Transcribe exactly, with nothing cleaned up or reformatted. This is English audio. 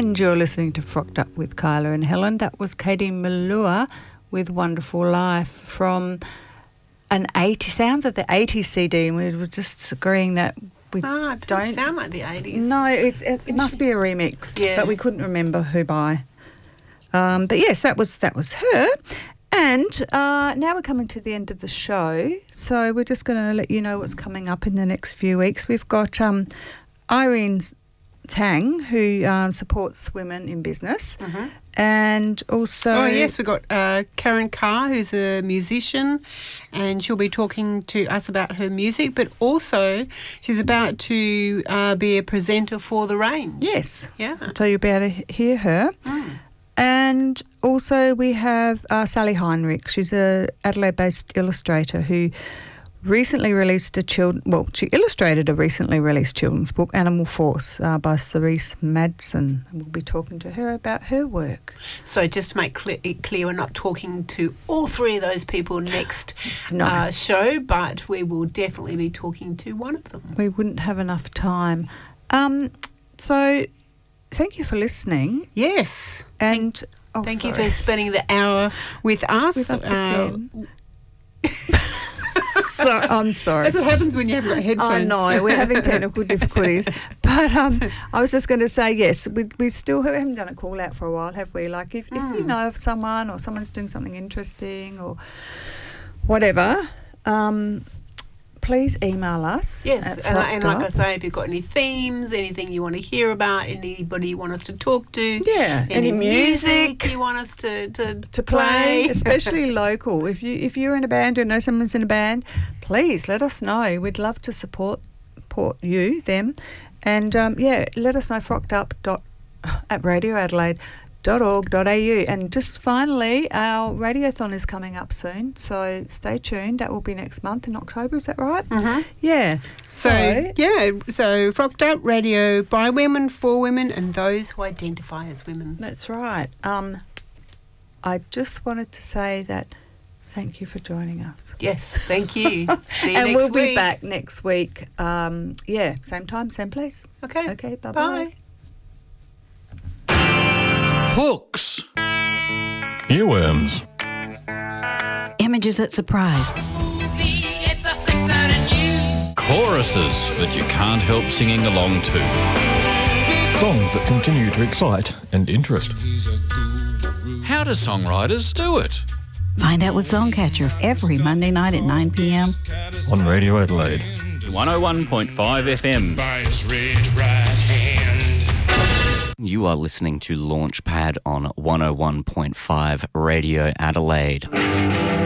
And you're listening to Frocked Up with Kyla and Helen. That was Katie Malua with Wonderful Life from an eighty sounds of the eighties C D, and we were just agreeing that we oh, it don't doesn't sound like the eighties. No, it's, it, it must be a remix, yeah. but we couldn't remember who by. Um, but yes, that was that was her. And uh, now we're coming to the end of the show, so we're just going to let you know what's coming up in the next few weeks. We've got um, Irene Tang, who um, supports women in business, mm-hmm. and also... Oh, yes, we've got uh, Karen Carr, who's a musician, and she'll be talking to us about her music, but also she's about to uh, be a presenter for The Range. Yes. Yeah. So you'll be able to hear her. Mm. And also we have uh, Sally Heinrich. She's a Adelaide-based illustrator who recently released a children. Well, she illustrated a recently released children's book, Animal Force, uh, by Cerise Madsen. We'll be talking to her about her work. So just to make clear, it clear, we're not talking to all three of those people next no. uh, show, but we will definitely be talking to one of them. We wouldn't have enough time. Um, so thank you for listening. Yes. And oh, thank sorry. you for spending the hour with us. With us uh, again. So, I'm sorry. That's what happens when you haven't got headphones. I know, we're having technical difficulties. But um, I was just going to say, yes, we we still haven't done a call out for a while, have we? Like if, mm. if you know of someone or someone's doing something interesting or whatever, um, please email us. Yes, and, and like I say, if you've got any themes, anything you want to hear about, anybody you want us to talk to, yeah, any, any music, music you want us to, to, to play, especially local. If you if you're in a band or know someone's in a band, please let us know. We'd love to support support you, them, and um, yeah, let us know. Frocked up dot at radio adelaide dot org dot a u. And just finally, our radiothon is coming up soon, so stay tuned. That will be next month in October, is that right? Mm-hmm. Yeah. So, so, yeah, so Frocked Up Radio by women, for women, and those who identify as women. That's right. Um, I just wanted to say that thank you for joining us. Yes, thank you. See you and next we'll week. be back next week. Um, yeah, same time, same place. Okay. Okay, bye-bye. Bye. Hooks. Earworms. Images that surprise. Choruses that you can't help singing along to. Songs that continue to excite and interest. How do songwriters do it? Find out with Songcatcher every Monday night at nine p.m. on Radio Adelaide. one oh one point five F M. You are listening to Launchpad on one oh one point five Radio Adelaide.